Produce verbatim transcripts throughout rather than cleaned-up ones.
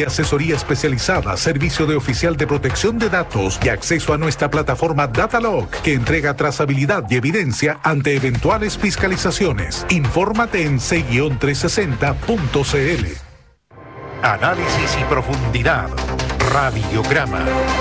incluye asesoría especializada, servicio de oficial de protección de datos y acceso a nuestra plataforma Datalog, que entrega trazabilidad y evidencia ante eventuales fiscalizaciones. Infórmate en c trescientos sesenta punto c l. Análisis y profundidad. Radiograma.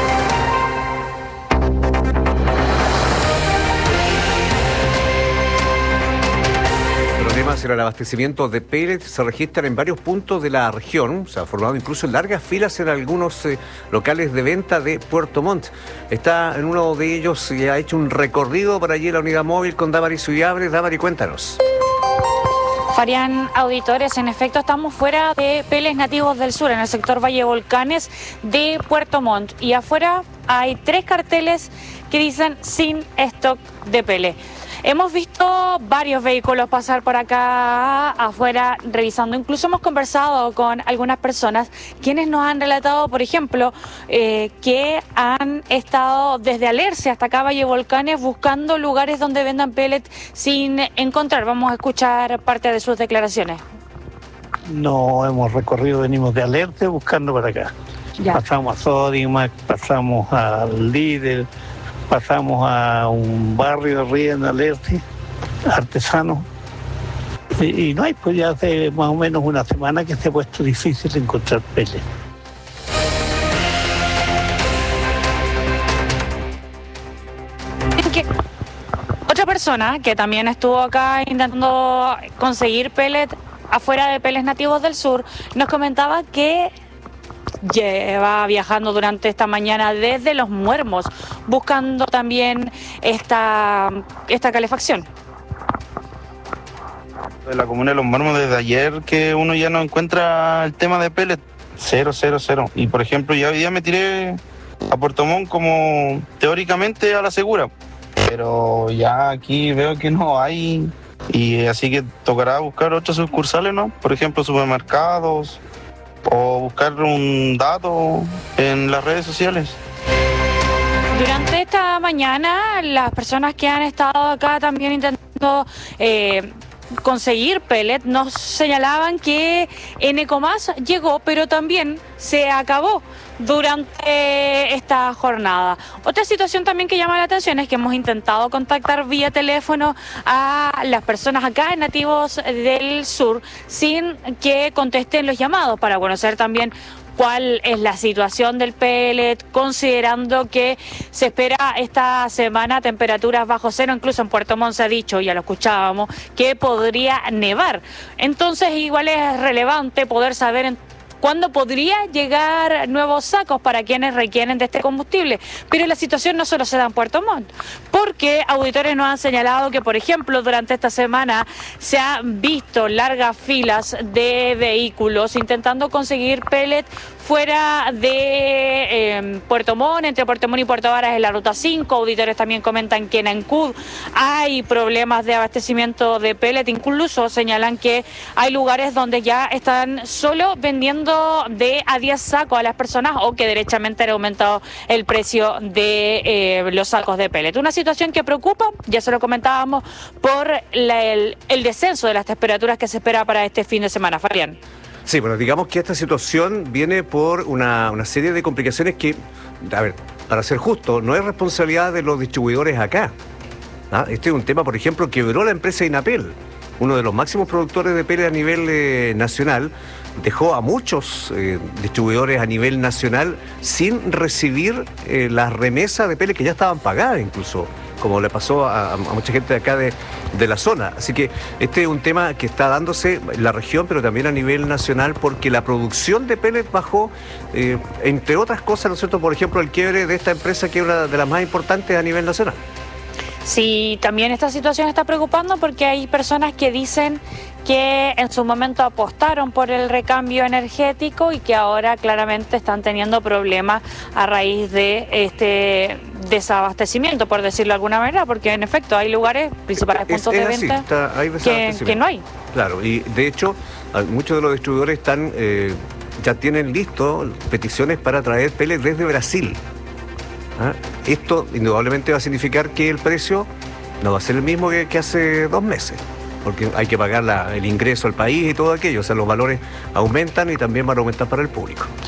En el abastecimiento de pellets se registran en varios puntos de la región. Se ha formado incluso largas filas en algunos eh, locales de venta de Puerto Montt. Está en uno de ellos y ha hecho un recorrido por allí la unidad móvil con Dávari Suyabre. Dávari, cuéntanos. Farían auditores, en efecto estamos fuera de Pellets Nativos del Sur, en el sector Valle Volcanes de Puerto Montt. Y afuera hay tres carteles que dicen sin stock de pellets. Hemos visto varios vehículos pasar por acá afuera revisando. Incluso hemos conversado con algunas personas quienes nos han relatado, por ejemplo, eh, que han estado desde Alerce hasta acá Valle Volcanes buscando lugares donde vendan pellets sin encontrar. Vamos a escuchar parte de sus declaraciones. No hemos recorrido, venimos de Alerce buscando para acá. Ya. Pasamos a Sodimac, pasamos al Líder, pasamos a un barrio arriba en Alerce, artesano, y, y no hay, pues ya hace más o menos una semana que se ha puesto difícil encontrar pellets. Otra persona que también estuvo acá intentando conseguir pellets afuera de Pellets Nativos del Sur nos comentaba que lleva viajando durante esta mañana desde Los Muermos, buscando también esta, esta calefacción. De la comuna de Los Muermos, desde ayer que uno ya no encuentra el tema de pellet, cero, cero, cero. Y por ejemplo, ya hoy día me tiré a Puerto Montt como teóricamente a la segura, pero ya aquí veo que no hay, y así que tocará buscar otras sucursales, ¿no? Por ejemplo, supermercados, o buscar un dato en las redes sociales. Durante esta mañana, las personas que han estado acá también intentando eh, conseguir pellet nos señalaban que en Ecomás llegó, pero también se acabó durante esta jornada. Otra situación también que llama la atención es que hemos intentado contactar vía teléfono a las personas acá en Nativos del Sur sin que contesten los llamados, para conocer también cuál es la situación del pellet, considerando que se espera esta semana temperaturas bajo cero. Incluso en Puerto Montt se ha dicho, ya lo escuchábamos, que podría nevar. Entonces igual es relevante poder saber en ¿cuándo podría llegar nuevos sacos para quienes requieren de este combustible? Pero la situación no solo se da en Puerto Montt, porque auditores nos han señalado que, por ejemplo, durante esta semana se han visto largas filas de vehículos intentando conseguir pellet fuera de eh, Puerto Montt, entre Puerto Montt y Puerto Varas en la ruta cinco. Auditores también comentan que en Ancud hay problemas de abastecimiento de pellet, incluso señalan que hay lugares donde ya están solo vendiendo de a diez sacos a las personas, o que derechamente han aumentado el precio de eh, los sacos de pellet. Una situación que preocupa, ya se lo comentábamos, por la, el, el descenso de las temperaturas que se espera para este fin de semana. Fabián. Sí, bueno, digamos que esta situación viene por una, una serie de complicaciones que, a ver, para ser justo, no es responsabilidad de los distribuidores acá. ¿Ah? Este es un tema, por ejemplo, quebró la empresa Inapel, uno de los máximos productores de pellet a nivel eh, nacional, dejó a muchos eh, distribuidores a nivel nacional sin recibir eh, las remesas de pellet que ya estaban pagadas incluso, como le pasó a, a mucha gente de acá de, de la zona. Así que este es un tema que está dándose en la región, pero también a nivel nacional, porque la producción de pellet bajó, eh, entre otras cosas, ¿no es cierto? Por ejemplo, el quiebre de esta empresa, que es una de las más importantes a nivel nacional. Sí, también esta situación está preocupando porque hay personas que dicen que en su momento apostaron por el recambio energético y que ahora claramente están teniendo problemas a raíz de este desabastecimiento, por decirlo de alguna manera, porque en efecto hay lugares, principales puntos es, es de así, venta, está, hay que, que no hay. Claro, y de hecho muchos de los distribuidores están eh, ya tienen listo peticiones para traer pellet desde Brasil. ¿Ah? Esto indudablemente va a significar que el precio no va a ser el mismo que, que hace dos meses, porque hay que pagar la, el ingreso al país y todo aquello, o sea, los valores aumentan y también van a aumentar para el público.